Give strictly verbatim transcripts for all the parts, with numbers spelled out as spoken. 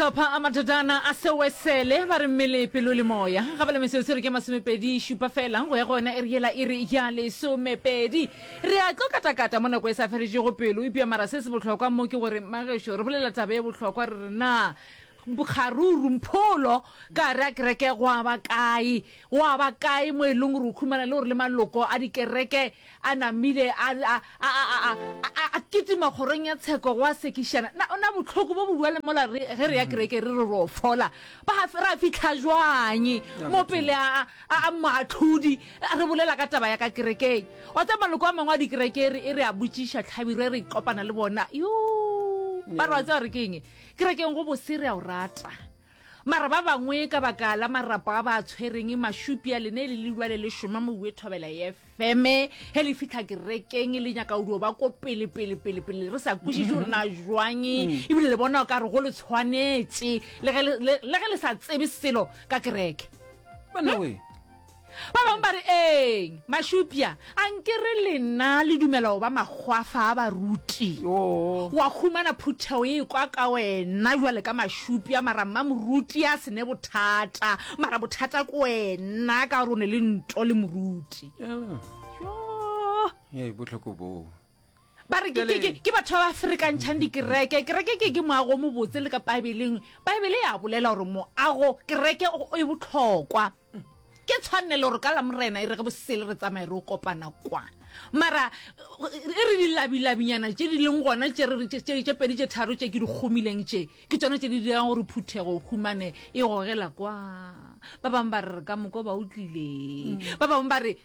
Tapa amatadana asewesele ba re mmele pelo le moya ga ba le meseo se re ke masomepedi shupa fela go ya gona e riela e re ya le somepedi re a tlo katakata mo nako e sa ferege go pelo ipia mara se se botlhokwa mo ke gore magesho re bolela taba e botlhokwa re na bukharuru mpholo ka re a kereke go ba kae go ba kae mo e leng re khumana le gore le maloko a dikereke a namile a a a a kitima goreng ya tsheko go a sekishana na ona botlhoko bo bo bua le mola re re ya kereke re re ro fola ba ha fera fitlha jwanyi mo pele a a matlhudi re bolela ka taba ya ka kereke o tsa maloko a mangwa dikereke e re a butsisha tlhabire re kopana le bona yo ba ra tsa re keng kerekeng go bo sere a o rata mara ba bangwe ka baka la marapa ba tshwereng mashupi a lene le le le le shoma mo we thobela ye feme he le fitla kerekeng le nya ka udo ba ko pele pele pele pele re sa kushitse rena jwanyi e bile le bona ka re go le tshwanetse le le le sa tsebe selo ka kereke bana we ba bang ba re eng mashupia a nkere lena le dumela go ba magwafa a baruti wa khumana phutheo e kwa ka wena jwale ka mashupia mara mma moruti a sene bothata mara bothata ko wena ka rone le ntlo le moruti ye botlhoko bo ba re ke ke ke batho ba Afrikantshang dikereke kereke ke ke moago mo botse le ka Bibeleng Bible ya bolela gore moago kereke e botlhokwa ke tshwanelo re ka la morena e re go sele re tsamae re kopana kwa mara e re dilabilabinyana tse di leng gona tse re tse pedi tse tharo tse ke di khumileng tse ke tsona tse di dirang gore phuthego khumane e gogela kwa ba bang ba re ka moko ba utlile ba bang ba re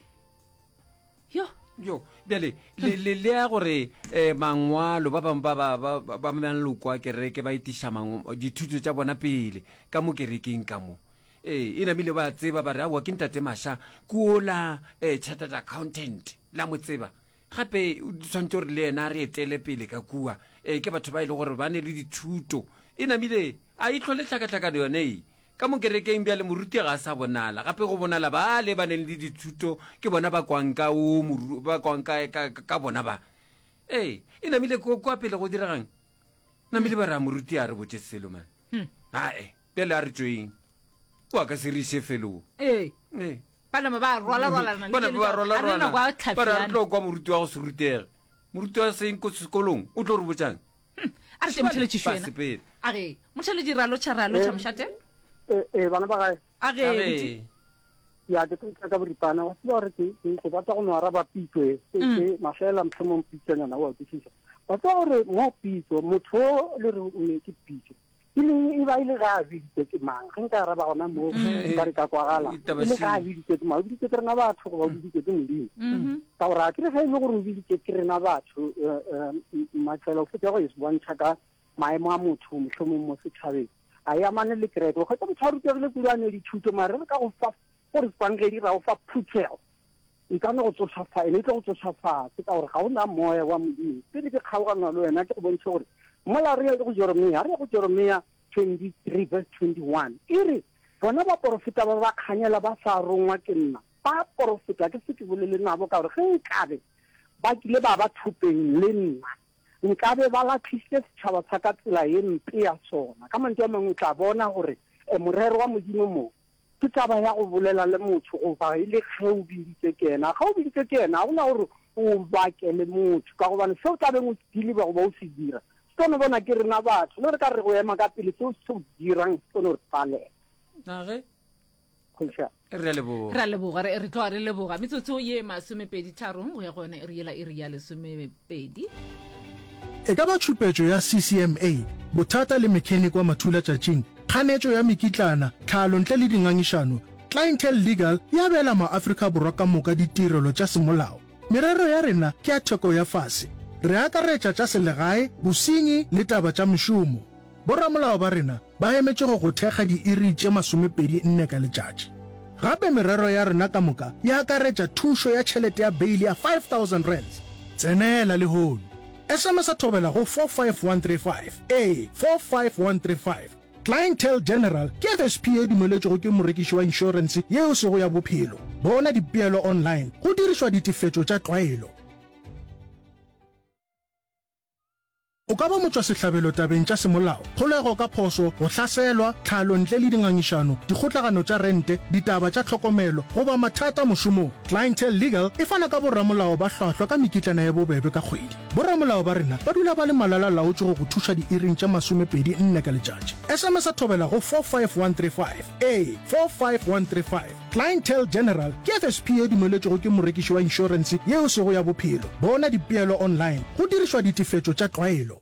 yo yo dele le le le a gore eh mangwalo ba bang ba ba ba mang lokwa kereke ba itisha mang dithuto tsa bona pele ka mo kerekeng ka mo eh ina mile ba tseba ba re a wa ke ntate masha kuola eh chartered accountant la mo tseba gape o tsantse re le ena re etele pele ka kua eh ke batho ba ile gore ba ne le dithuto ina mile a itlhole tlhakatlhaka le yone ka mo kerekeng bia le moruti ga sa bonala gape go bonala ba le ba ne le dithuto ke bona ba kwanka o ba kwanka ka bona ba eh ina mile ko kwa pele go diragang na mile ba ra moruti a re botse selo man ha eh pele a re tsweng wa ka serise felo eh eh bana ba rola rola na bana ba rola rola ba ra tlo kwa moruti wa go se rutega moruti wa se inko sekolong o tlo re botsang a re motšhele tshwena a re motšhele diralo tšharalo tšamšate eh eh bana ba gae a re ya ke tla ka boripana wa se re ke ke ba tsa go nwa ba pitwe ke mafela mthemo mpitsana na wa tsisa ba tsa gore mo pitso motho le re o ne ke pitso ile e ba ile ga viditse ke mang ga nka ra ba gona mo ba re ka kwagala ile ga viditse ke mang viditse ke rena batho go ba viditse ke modimo ka ora ke re ga ile gore viditse ke rena batho matselo go tsego is bontsha ka maemo a motho motlhomo mo setšhabeng a ya mane le kereke go tsa motshwaro ke le kulane di thuto mare re ka go fa gore spangedi ra go fa phuthego e ka no go tsosafa e le go tsosafa ke ka gore ga ona moya wa modimo pele ke kgaogana le wena ke go bontsha gore mola re go Jeremia re go Jeremia twenty-three verse twenty-one ire bona ba profeta ba ba khanyela ba sa rongwa ke nna ba profeta ke se ke bolele nabo ka gore ge nkabe ba kile ba ba thupeng le nna nkabe ba la Christus tshaba tsaka tsela ye mpe ya sona ka mantse a mangwe tla bona gore morero wa modimo mo ke taba ya go bolela le motho go ba ile ge o biditse kena ga o biditse kena a bona gore o ba ke le motho ka go bana se o tabeng o dile ba go ba o se dira tsone bona ke rena batho le re ka re go ema ka pele se o se dirang tsone re pale na ge khosha re le bo ra le bo re re tlo re le bo ga metsotso ye masomepedi tharong go ya gone e riela e ri ya le somepedi e ka ba tshupetso ya C C M A bothata le mechanic wa mathula tšatšing kganetšo ya mekitlana tlhalo ntle le dingangišano clientele legal ya bela maAfrika borwa ka moka ditirelo tša semolao merero ya rena ke ya theko ya fase re akaretša tša selegae bosenyi le taba tša mešomo borramolao ba rena ba emetše go go thekga diiri tše masomepedi nne ka letšatši gape merero ya rena ka moka ya akaretša thušo ya tšhelete ya beili ya five thousand rands tsenela le hono S M S a thobela go four five one three five a four five one three five Clientele General ke F S P a dumeletšego ke morekiši wa insurance yeo se go ya bophelo bona dipeelo online go dirišwa ditefetšo tša tlwaelo o ka ba motswa sehlabelo tabeng tša semolao, kgolego ka phoso, go hlaselwa, tlhalo ntle le dingangišano, dikgotlagano tša rente, ditaba tša tlhokomelo goba mathata mošomong. Clientele Legal e fana ka borramolao ba hlwahlwa ka mekitlana ya bobebe ka kgwedi. Borramolao ba rena ba dula ba le malala laotše go go thuša diiring tša masomepedi nne ka letšatši. S M S a thobela go four five one three five a four five one three five. Clientele General ke F S P e dumeletšego ke morekiši wa insurance yeo sego ya bophelo. Bona dipeelo online go dirišwa ditefetšo tša tlwaelo.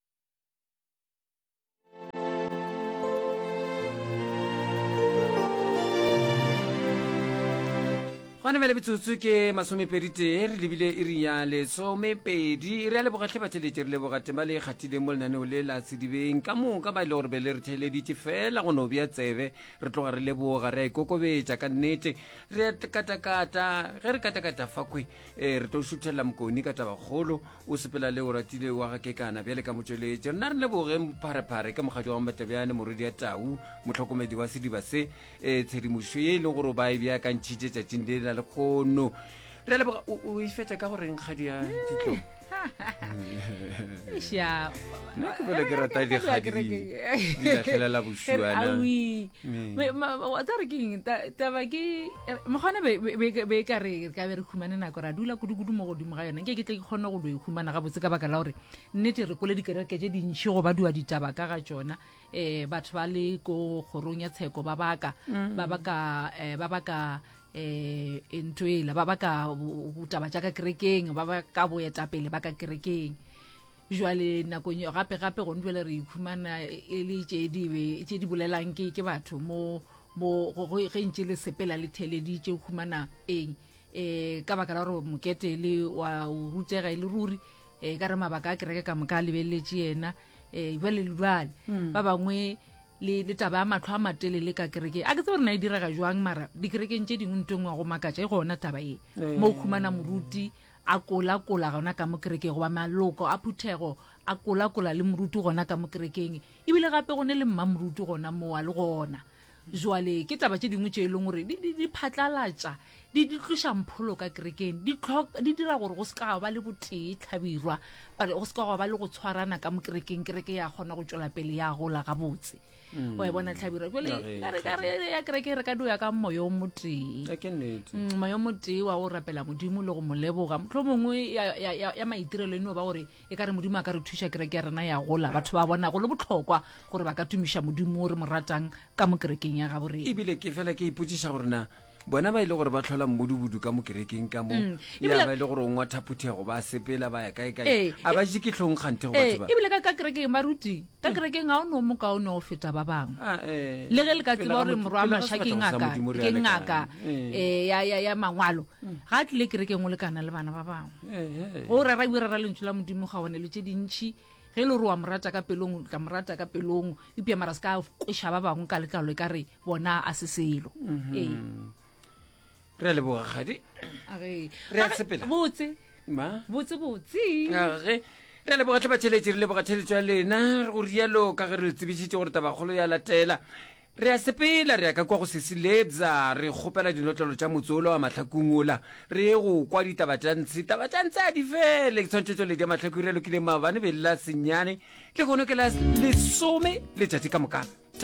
gona bele betsotso ke masomepedite re lebile e re ya lesomepedi re a lebogatlhe batheletše re lebogate ba le kgathile mo lenaneo le la sedibeng ka moka ba ile gore be le re theleditše fela go no bea tsebe re tloga re leboga re a ikokobetša ka nnete re a katakata ge re katakata fakwe um re tlo šuthelela mokoni ka tabakgolo o sepela le o ratile wa gakekana bjale ka motsweletše rena re lebogeng pharephare ka mokgadi wa matabeane moredi ya tau motlhokomedi wa sediba se um tshedimošo ye e leng gore ba e beakantšhitše tšatšing le le kgono re leboga o e fetsa ka goreng kgadi ya ditlo Sha. nna ke bole ke rata dikgadi di latlhelela bosuana wa tsare ke eng taba ke mogana be ka re ka be re khumane nako ra dula kudu-kudu mo godimo ga yona nke ke tle ke kgone go do e khumana ga botse ka baka la gore nnete re kole dikereke tše dintšhi go ba dua ditaba ka ga tsona um batho ba le ko kgorong ya tsheko ba baka ba baka ba baka eh ntho ela ba ba ka taba tša ka kerekeng ba ba ka boetapele ba ka kerekeng jwale nakong gape gape go ntwele re ikhumana e le tše di bolelang ke batho mo ge ntše le sepela le theleditše khumana eng um ka baka la gore mokete le wa o rutega e le ruri um ka re mabaka a kereke ka moka a lebeletše yena um jwale le jwale ba bangwe le le taba ya matlho a matelele ka kereke a ke tse gore na e direga jwang mara dikerekeng tše dingwe ntong wa go makatša e gona taba e mo o khumana moruti a kola-kola gona ka mo kerekeng goba maloko a phuthego a kola-kola le moruti gona ka mo kerekeng ebile gape go ne le mma moruti gona moa le gona jwale ke taba tše dingwe tše e leng gore di phatlalatša di tloša mpholo ka kerekeng di dira gore go se ka ba le botee tlhabirwa go se ka ba le go tshwarana ka mo kerekeng kereke ya kgona go tšwela pele ya gola gabotse wa e bona tlhabirwa jale ya kereke re ka doya ka moyo o motee moyo o motee wa go rapela modimo le go mo leboga motlho mongwe ya maitirelo eno ba gore e ka re modimo a ka re thuša kereke ya rena ya gola batho ba bona go le botlhokwa gore ba ka tumiša modimo o re mo ratang ka mo kerekeng ya gaborena ebile ke fela ke ipotšiša gore na bona ba ile gore ba tlhola mmodubudu ka mo kerekeng ka mo ya ba ile gore o ngwa thaphuthego ba sepela ba ya kae-kae a ba je ke tlhong kgante go batho ba ebile ka kerekeng baruti ka kerekeng ga o ne o mo kaone go feta ba bangwe le ge le ka tseba gore morwa mašha ke ngaka ya mangwalo ga a tlile kerekeng o lekana le bana ba bangwe go rara ebirara lentho la modimo ga one le tše dintšhi ge le gore wa morata ka pelong ka morata ka pelong epia mara se ka kweša ba bangwe ka lekalo e ka re bona a se selo ee re a leboga kgadi re a sepela botse ma botse botse age re a leboga tle batšheletše re leboga theletšo ya lena go rialo ka ge re tsebišitše gore tabakgolo ya latela re a sepela re ya ka kwa go sesilebza re kgopela dinotlelo tša motsolo wa mahlakong ola re ye go kwa ditaba tša ntshe taba tša ntshe a di fele ke tshwantšhetšo le dia mahlako e relo kile maabane be lela senyane le gono ke la lesome letšatši ka moka ta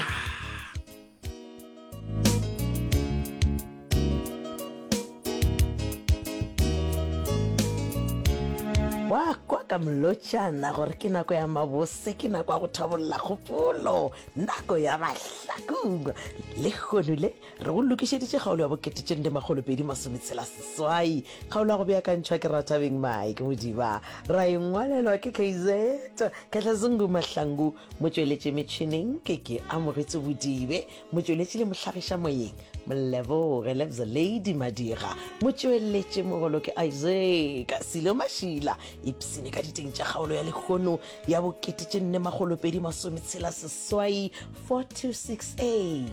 wa kwa ka mlotšana gore ke nako ya mabose ke nako ya go thabolola kgopolo nako ya mahlakong le kgono le re go lokišeditše kgaolo ya bokete tšeng le magolopedi masometshela seswai kgaolo ya go beakantšhwa ke ratabeng mae ke modiba ra engwalelwa ke kz katlazungu mahlangu motsweletše metšhineng ke ke amogetse bodibe motsweletše le mohlagiša moyeng moleboge lebza lady madira motsweletše mogolo ke isaac silo mašila ipsene ka diteng tša kgaolo ya lekgono ya bokete tše nne magolopedi masometshela seswai four two six eight.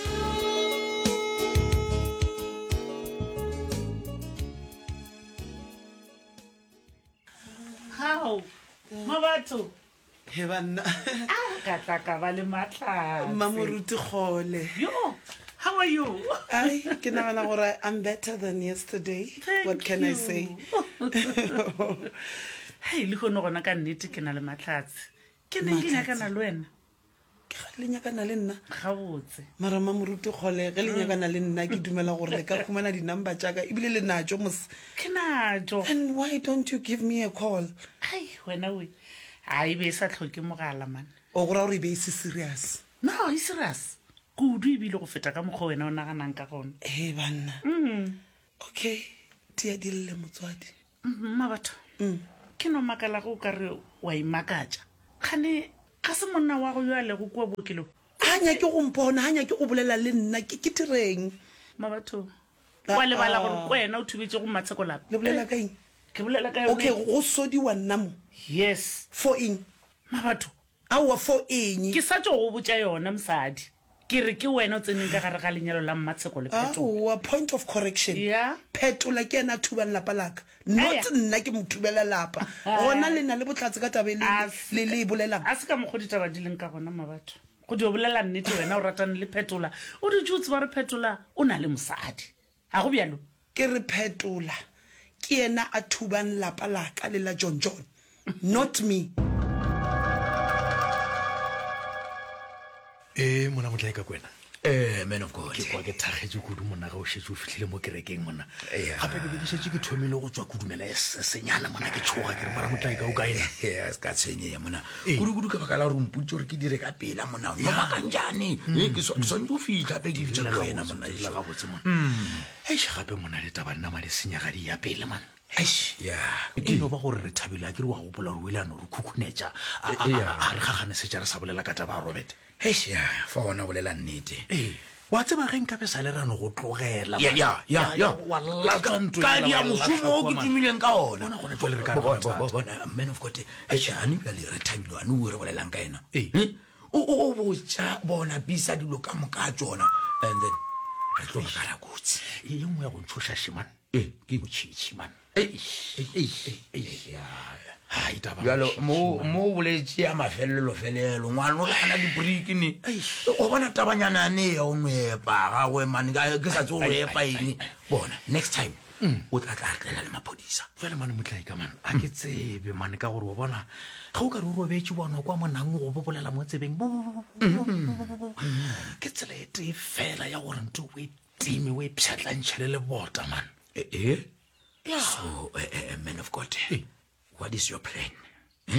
How mabatho he banna ka tla ka ba le matla mamoruti kgole yo how are you ai ke nagana gore I'm better than yesterday. Thank what can you. I say hei le kgone gona ka nnete ke na le matlhatse ke ne ke nyakana le wena ke ga le nyakana le nna gabotse mara mamoruti kgole ge le nyakana le nna ke dumela gore le ka khumana di-number tšaka ebile le natso mos ke najo and why don't you give me a call ai wena we a e be e sa tlhoke mogala man o gora gore e be e se serious no e serious kudu ebile go feta ka mokgwa wena o naganang ka gone e banna okay tia dilele motswadi mma batho ke no makala go ka re wa imakatša kgane ga se monna wa go yo a lego kua bookelo ga nyake go mpona ga nyake go bolela le nna ke ke tireng mma batho wa lebala gore wena o thubetse go matsheko lape le bolela ka eng ke bolela ka okay go sodiwa nna mo yes for eng mma batho aowa for eng ke sa tso go botša yona mosadi ke re ke wena o tseneng ka gare ga lenyalo la mmatsheko le phetola aowa point of correction ya phetola ke ena thuba lapa laka not nna ke mothubela lapa gona le na le botlatse ka tabe le le bolelang a se ka mokgo ditaba di leng ka gona mma batho go di o bolela nnete wena o ratane le phetola o di jutse ba re phetola o na le mosadi ga go bjalo ke re phetola ke ena a thubang lapa laka le la John John not me eh mona motla ka kwena eh man of god ke kwa ke thagetse kudu mona ga o shetse o fitlhile mo kerekeng mona gape ke be ke shetse ke thomile go tswa kudumela senyana mona ke tshoga ke re mara motla ka o kaena ya ska tsenye mona kudu kudu ka baka la re mputse gore ke dire ka pela mona no ba kanjane e ke so so ntse o fitla pe di tsela wena mona la ga botse mona e gape mona le taba nna male senya ga di ya pele man eish ya ke no ba gore re thabile ke re wa go bola re wela no re khukhuneja a re gagane se jara sa bolela ka taba Robert eish ya fa ona bolela nnete eh wa tseba ge nka be sa le rano go tlogela ya ya ya ya walla ka ntwe ka dia mosumo o ke tumileng ka ona bona gone jwale re ka bona man of god eish ani ba le re thabile ane o re bolelang ka ena eh o o botsa bona bisa dilo ka moka tsona and then re tlo ka ra kutsi e nngwe ya go ntshosha shimane eh ke go tshitshi man jalo mo mo boletše ya mafelelo felelo ngwana o kana dibrikini o bona tabanyana ne ya o nwepa gagwe mane ke sa tse go epa eng bona next time o tla tla tlela le maphodisa jale mane motlai ka mane a ke tsebe mane ka gore wa bona ga o ka re o robetse bona kwa monang go bobolela mo tsebeng ke tsela e tee fela ya gore nto o e time o e pšhatlantšhele le bota man eh so uh, uh, man of god hey. What is your plan eh?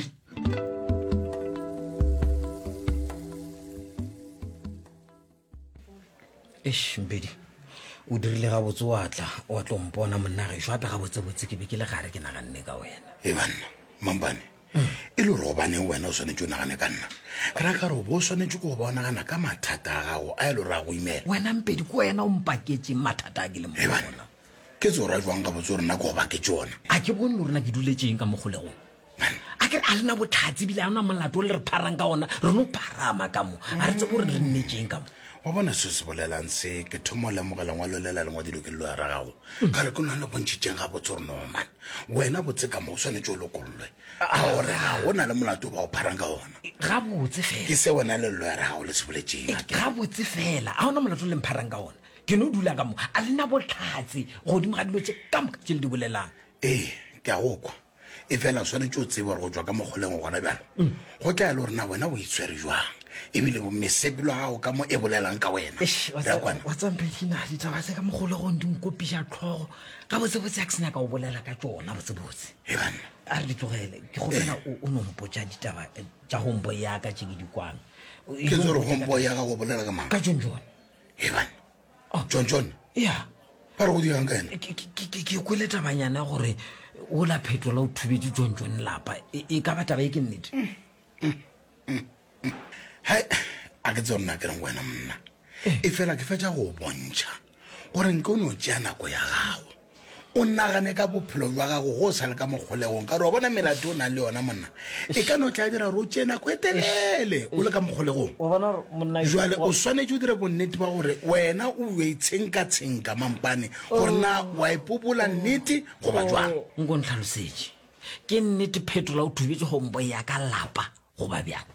Eish Mpedi o dirile ga botse wa tla wa tlo mpona monna ge gape ga botse botse ke be ke le gare ke naganne ka wena e banna mambane e le gore bane wena o swanetse o nagane ka nna ke ra ka re o bo o tshwanetse ko go bonagana ka mathata a gago a e le gore a go imela wena Mpedi ko wena o mpaketseng mathata a ke le mona ke tse o ra jwang ka botse gore nna ke go baketse ona a ke bone le gorena ke duletseng ka mogolegong a ke re a lena botlhatsi bile a ona molato o le re pharang ka ona re no pharama ka mo a re tse gore re nnetseng ka mo wa bona se se bolelang se ke thomo lemogela ngwalo lela lengwa dilokelo ya ra gago ka re ke nna le bontšhitseng ga botse gore no man wena botse ka mo o tshwanetse o lokollwe a gore ga go na le molato ba o pharang ka ona ga botse fela ke se wena le llo ya ra gago le se boletseng ga botse fela a ona molato o le mpharang ka ona ke no dula ka mo a lena botlhatsi godimo ga dilo tse ka moka tse le di bolelang ee ke a go kwa e fela tshwanetse o tsebe gore go tswa ka mogoleng gona bjalo go tla le gore na wena o itshwere jwang ebile mesepelo ya gago ka mo e bolelang ka wena wa tsampedina ditaba tse ka mogolegong di nkopiša tlhogo ka botsebotse ya ke sena ka o bolela ka tsona botsebotse e banna a re di tlogele ke gopela o nompotsa ditaba tša hombo yaka tše ke di kwang ke tse gore hombo ya gago bolela ka mang ka John John e banna John John ya ba re go dirang ka ena ke kwele tabanyana gore o la phetola o thubetse John John lapa e ka ba taba e ke nnete hai a ke tsona ke reng wena mna e fela ke fetša go bontšha gore nke o ne o tšea nako ya gago o nagane ka bophelo jwa gago go sa le ka mogolegong ka re wa bona melato o nang le yona monna e ka no tla dira re o tšee nako e telele o le ka mogolegong jale o swanetse o dire bonnete ba gore wena o e tshenka-tshenka mampane gore na wa ipopola nnete goba jwang nko ntlhalosetse ke nnete phetola o thubetse hombo ya ka lapa goba bjang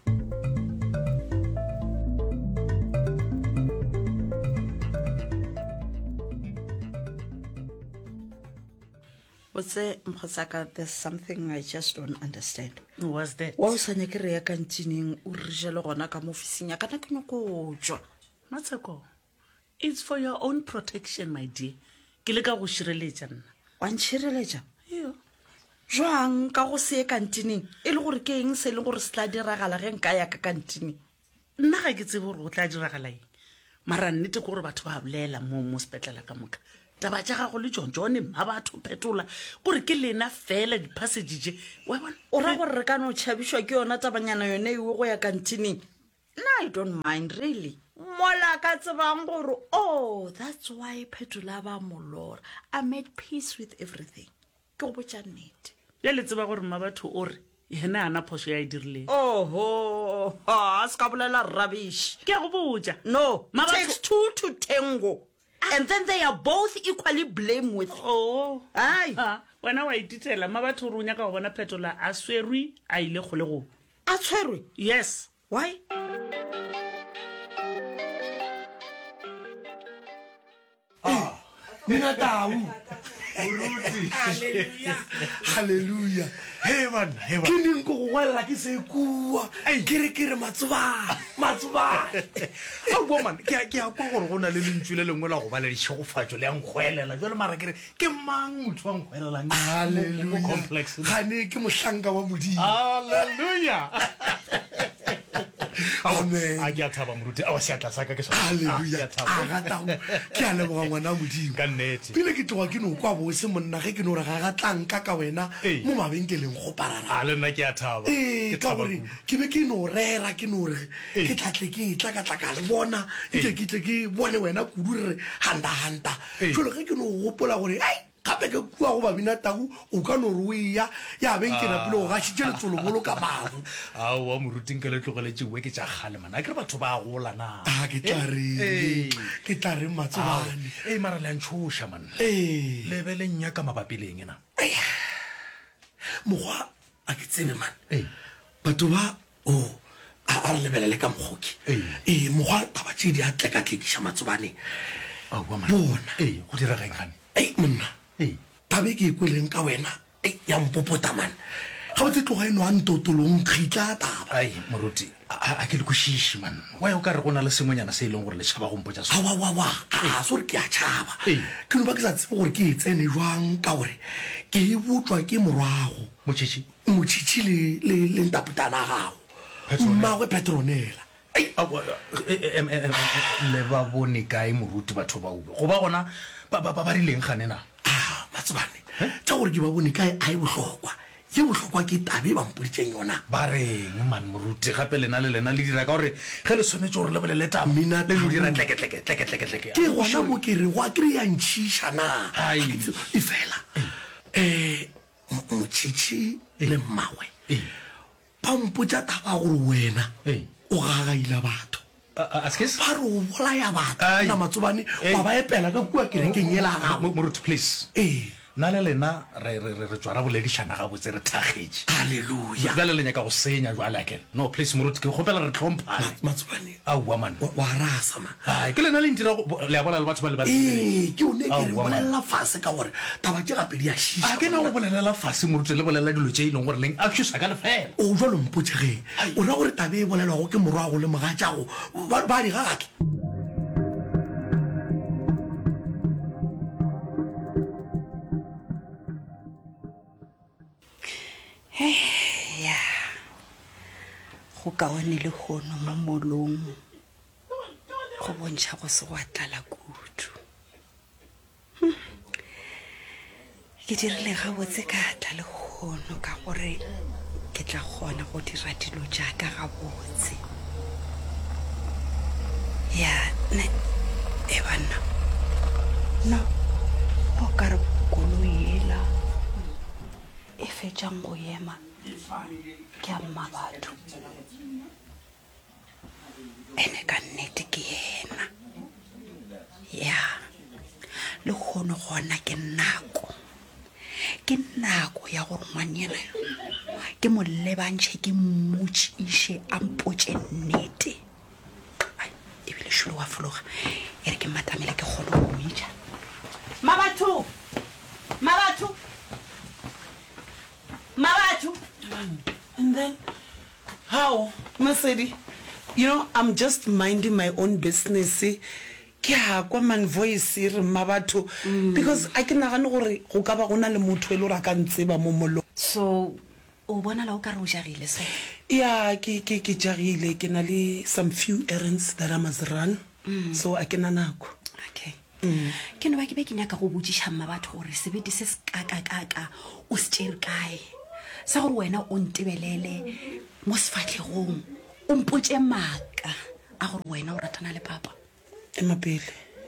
What's that? Mkhosaka, there's something I just don't understand. What's that? Wa o sanya ke re ya kantineng o re jele gona ka mo ofising ya kana ke nyoko tswa. Matseko, it's for your own protection, my dear. Ke le ka go shireletša nna. Wa ntshireletša? Yo. Jwang ka go se ye kantineng e le gore ke eng se le gore se tla diragala ge nka ya ka kantineng? Nna ga ke tsebe gore o tla diragala eng. Mara nnete ke gore batho ba bolela mo mo sepetlela ka moka. Taba tša gago le tšontšone mma batho phetola gore ke lena fela di-passage tše wa bona o ra gore re ka no tšhabišwa ke yona tabanyana yone ewe go ya kantineng? No, I don't mind really. Mola ka tsebang gore oh, that's why phetola ba molora. I made peace with everything. Ke go botša nnete. ya le tseba gore mma batho o re yena ana phoso ya e dirileng. Oho, ha ska bolela rubbish. Ke a go botša. No, Ma it takes two to tango. And then they are both equally blameworthy. Oh, ai ah, wena wa ititela mma batho o re o nyaka go bona phetola a swerwe a ile kgole go. a tshwerwe. Yes. Why? Mina Tau. Hallelujah. Hallelujah. Hey man, hey man. Ke neng go gwela ke se kua. Ai ke re ke re matsoba. Matsoba. A bo man, ke ke a kwa gore go na le lentswe le lengwe la go ba le tšhogofatšo le yang gwelela. Jwale mara ke re ke mang motho wa ngwelela. Hallelujah. Complex. Ga ne ke mohlanka wa modimo. Hallelujah. Amen. A ke a thaba moruti a wa se atla saka ke so. Hallelujah. A rata ke a leboga ngwana modimo. Ka nnete. Pele ke tloga ke no kwa bo se monna ge ke no re ga ga tlanka ka wena mo mabenkeleng go parara. A le nna ke a thaba. Ke thaba. Ke be ke no rera ke no re ke tlatle ke tla ka tla ka le bona ke ke tle ke bone wena kudu re handa handa. Jolo ge ke no gopola gore ai gape ke kua go ba bina Tau o ka no re o ya ya benkena pele o gašitše letsolo bolo ka mago a wa moruting ke le tlogeletse we ke tša gale mana ke re batho ba gola na a ke tla re ke tla re matsobane e mara le ntshoša man e le be le nya ka mabapileng ena mogwa a ke tsebe man batho ba o a re lebelele ka mogoki e mogwa taba tše di a tleka tlekiša matsobane bona e go dirageng gane ei monna tabe ke ikweleng ka wena ya mpopota man ga botse tloga eno a ntotolong kgitla taba ai moruti a ke le kwešiše man wa o ka re go na le sengwenyana se e leng gore le tšhaba gompotsa so wa wa wa a so re ke a tšhaba ke no ba ke sa tsebe gore ke e tsene jwang ka gore ke e botswa ke morwago motšhitši motšhitši le le le ntaputana gago mmagwe Petronela le ba bone kae moruti batho ba ube go ba gona ba rileng gane na matsobane tša gore ke ba bone kae a e bohlokwa ye bohlokwa ke tabe ba mpoditseng yona ba reng man moruti gape lena le lena le dira ka gore ge le tshwanetse gore le bolele tamina le dira tleketleketleketleketleke ke gona mo ke re go a kry ya ntšhiša na e fela um motšhitšhi le mmagwe ba mpotsa taba gore wena o gagaila batho ba re o bolaya batho na matsobane wa ba epela ka kua kerekeng ela gago moruti please nna le lena re tswa ra boledišana ga botse re thagetse halleluja jale le nyaka go senya jwalake no please moruti ke gopela re tlhomphane matsobane aowa man wa rasa man ke lena le ntira le a bona le batho ba le ba ee ke one ke re bolelela fase ka gore taba ke gape di a šiša a ke na go bolelela fase moruti le bolelela dilo tše e leng gore leng a thusa ka lefela o jalo mpotsegeng o ra gore tabe e bolelwago ke morwago le mogatšago ba di gake ya go kaone le gono mo molong go bontšha go se go a tlala kudu ke dirile gabotse ka tla le gono ka gore ke tla kgona go dira dilo jaaka gabotse ya ne e bana no o ka re koloi ela e fetšang go ema ke a mma batho ene ka nnete ke yena ya le kgono gona ke nako ke nako ya gore ngwanyena ke mo lebantšhe ke mmotšiše a mpotše nnete ebile šulo wa fologa e re ke matamele ke kgone go metša mabatho mabatho Mabatho. And then, how, Masedi? You know, I'm just minding my own business. Eh? Ke ha kwa man voice re Mabatho because I can nagana gore go ka ba gona le motho e le ra ka ntseba mo mollo. So o bona la o ka re o jagile se? Yeah, ke ke ke jagile ke na le some few errands that I must run. Mm. So I can nako. Okay. Ke no ba ke be ke nyaka go botsisha Mabatho gore sebete se ka ka ka ka o se tsere kae. Sa gore wena o ntebelele mo sefatlhegong o mpotse maka a gore wena o ratana le papa. Ema pele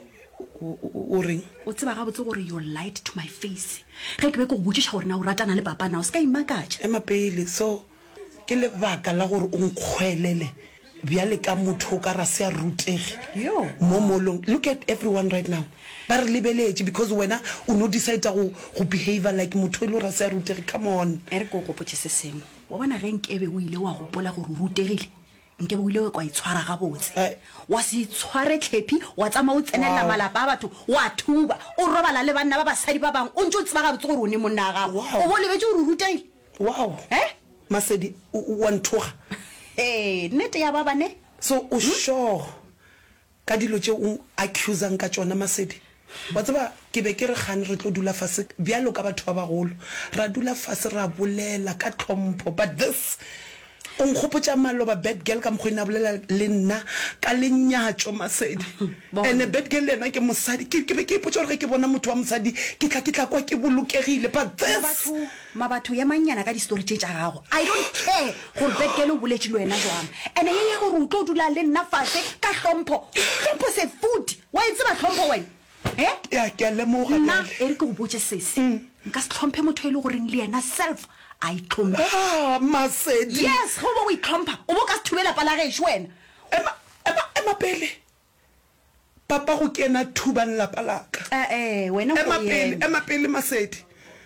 o reng o tseba ga botse gore you lied to my face ge ke be go botsisha gore na o ratana le papa na o ska imakatša. Ema pele so ke le baka la gore o nkgwelele bjale ka motho ka ra se a rutege mo molong. Look at everyone right now ba re lebeletse because wena o no decide go go behave like motho e le ra se a rutege. Come on e re go go potse se sengwe wa bona ge nkebe o ile wa go pola gore o rutegile nke bo ile kwa itshwara ga botse wa se itshware tlhepi wa tsama o tsenela malapa a batho wa thuba o robala le banna ba basadi ba bang o ntse o tseba ga botse gore o ne monna ga go o bo lebetse gore o rutegile. Wow eh Masedi wa nthoga eh nete ya baba ne so o sure ka dilo tse o accusang ka tsona Masedi wa tseba ke be ke re gane re tlo dula fase bjalo ka batho ba bagolo ra dula fase ra bolela ka tlhompho but this o nkgopotsa maloba bad girl ka mkhwena bolela le nna ka lenyatso Masedi ene bad girl lena ke mosadi ke be ke ipotsa gore ke bona motho wa mosadi ke tla ke tla kwa ke bolokegile but this Mabatho ya manyana ka di story tse tsa gago I don't care gore bad girl o boletse le wena jwang ene ye ye gore o tlo dula le nna fase ka hlompo hlompo se food wa itse ba hlompo wena eh ya ke le mo ga nna e re ke go botse sese nka se hlompe motho e le gore le yena self I tlhompa ah Masedi yes go bo we tlhompa o bo ka thubela pala ge shwena ema ema ema pele papa go kena thuba nla palaka eh eh wena ema pele ema pele Masedi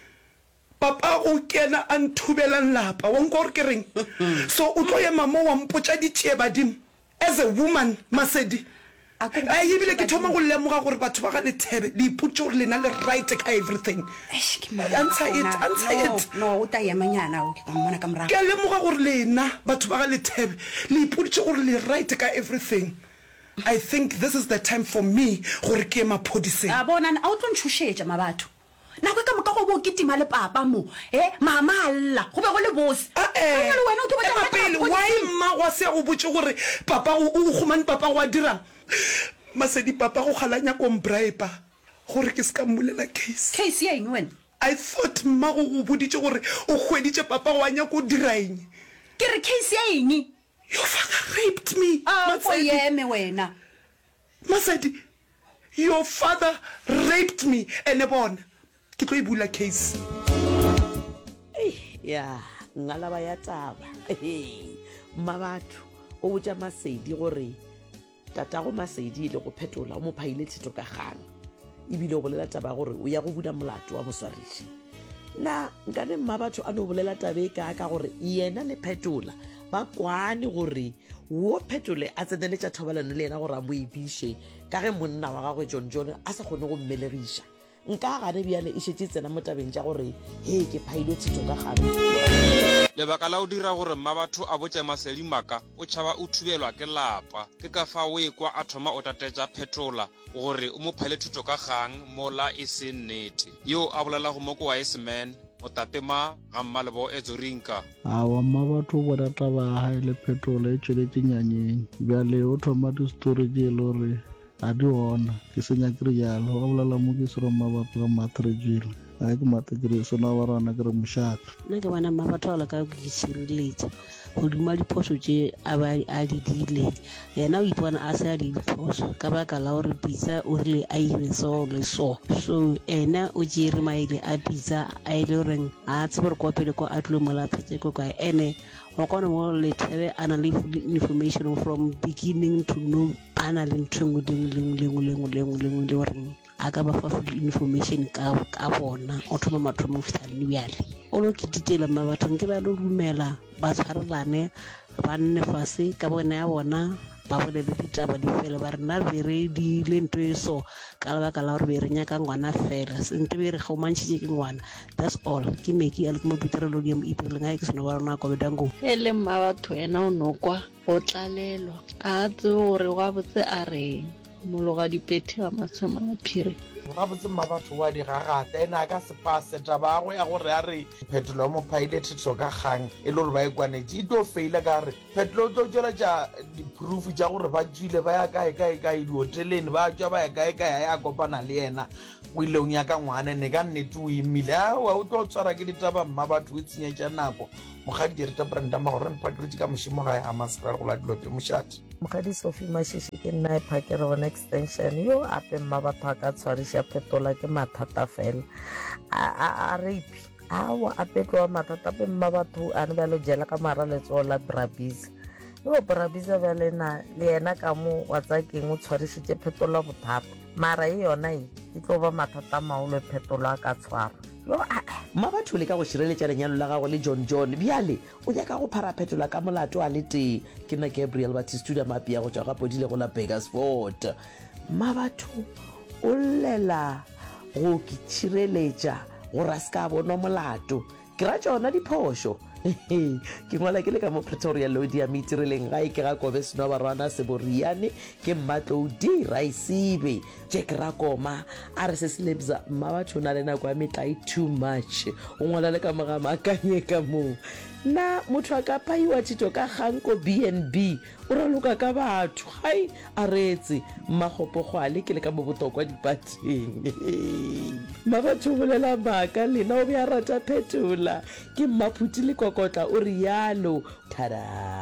papa go kena a nthubela nlapa wa nko re ke reng so o tlo ye mama wa mpotsa ditšee badimo as a woman Masedi a ebile ke thoma go lemoga gore batho ba ga le thebe le ipotse gore le na le right ka everything. Answer it, answer it. No o ta ya manyana o ka mmona ka morago ke lemoga gore lena batho ba ga le thebe le ipotse gore le right ka everything. I think this is the time for me gore ke maphodiseng a bona a o tlo ntshushetša mabatho na go ka moka go bo kitima le papa mo eh mama alla go be go le bosi a eh wena o tlo ba pele why mma wa se go botse gore papa o go man papa wa dirang Masedi papa go khalanya ko mbraipa gore ke ska mmulela case case ye eng wena I thought mma go go boditse gore o khweditse papa wa nya go diraeng ke re case ye eng your father raped me Masedi ye me wena Masedi your father raped me ene bona ke tlo ibula case ya ngala ba ya taba Mabatho o botsa Masedi gore tata go Masedi le go phetola o mo phaile thito ka gang ibile o bolela taba gore o ya go bula molato wa moswariši na nka le Mabatho a no bolela tabe ka ka gore yena le phetola ba kwane gore wo phetole a tseneletša thobalano le yena gore a mo ebiše ka ge monna wa gagwe John John a sa kgone go mmelegiša nka gane bjale e šetse tsena mo tabeng tša gore he ke phaile thito ka gang lebaka la o dira gore Mabatho a botse Masedi maka o tšhaba o thubelwa ke lapa ke ka fa o ekwa a thoma o tatetša phetola gore o mo phale thuto ka gang mola e se nnete yo a bolelago mo ko Wiseman o tapema ga mmalebo e zorinka awa Mabatho o bona taba ya hae le phetola e tšweletše nyanyeng bjale o thoma di-story tše e le gore a di ona ke senya kere jalo a bolela mo ke sero mabapi ka matrejile a ke matekere sona ba rana ke re mošaka nna ke bona Mabatho a la ka ke šireletša godimo diphoso tše a di diileng yena o ipona a se a di diphoso ka baka la gore pitsa o rile a ire so le so so ena o tšere maele a pitsa a ile goreng a tsebe gore kwa pele ko a tlile molapetse ko kae ene wa kwana mo lethebe a na le information from beginning to know a na le ntho engwe lengwe le goreng a ka ba fa full information ka bona o thoma mathomo fitlhale bjale o lo ketitela Mabatho ke ba lo dumela ba tshwarelane ba nne fase ka bona ya bona ba bolele ditaba di fela ba re nna be re diile ntho e so ka lebaka la gore be re nyaka ngwana fela sente be re gaumantšhitše ke ngwana that's all ke meki a le ke mo piterelo di mo ipeleng ga ke seno ba rona kobe dango e le mma batho wena o nokwa o tlalelwa a tsebe gore wa botse a reng mologa dipete wa matshoma a phiri ga botse mma batho wa di gagata ene a ka se pase taba gagwe ya gore a re phetolo ya mopilot tso ka kgang e le gore ba e kwanetse e tlo feila ka re phetolo o tlo tšweletša di-proof tša gore ba tswile ba ya kae kae kae dihoteleng ba tswa ba ya kae kae ya kopana le ena o ileng ya ka ngwane ne ka nnete o emile awa o tlo tshwara ke ditaba mma batho o tshenyetša nako mogadi direta brandama gore mphakeretše ka mošimo ga ya masera go la dilote mošate mogadi sophie mashiši ke nna e phakere gona extension yo ape mma batho a ka tshwariša phetola ke mathata fela a rape awa a petlo wa mathata pe mma batho a ne ba lo jela ka mara letsogo la brabisa yo brabisa bjale na le yena ka mo wa tsakeng o tshwarišitše phetola bothata mara e yona e e tlo ba mathata maolo e phetola a ka tshwara mma batho le ka go šireletša lenyalo la gago le john john bjale o nyaka go phara phetola ka molato a le tee ke na gabriel batistuda mapi ya go tšwa ga podile go la begersfort mma batho o llela go ke tšhireletša gore a se ka bona molato ke ra tšona diphošo ke ngwala ke le ka mo pretoria lodi ya meitireleng gae ke ga kobe seno barwana seboriane ke mmatloudi raisibe jack rakoma a re se selebza mma batho na le nako ya metlai too much o ngwala le ka moga maakanye ka moo na motho a ka paiwa tito ka ganko b n b o raloka ka batho gai a retse mmagopogwale ke le ka mo botokwa dipateng mma batho bolela maaka lena o be a rata phetola ke mmaphuti le kokotla o rialo tada